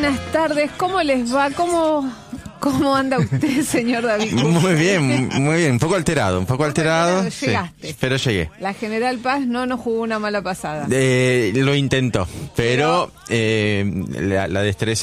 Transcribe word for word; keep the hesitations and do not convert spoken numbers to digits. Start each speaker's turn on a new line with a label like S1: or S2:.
S1: buenas tardes. ¿Cómo les va? ¿Cómo, cómo anda usted, señor David Kushner?
S2: Muy bien, muy bien. Un poco alterado, un poco alterado.
S1: Pero llegaste.
S2: Sí, pero llegué.
S1: La General Paz no nos jugó una mala pasada.
S2: Eh, lo intentó, pero eh, la, la destreza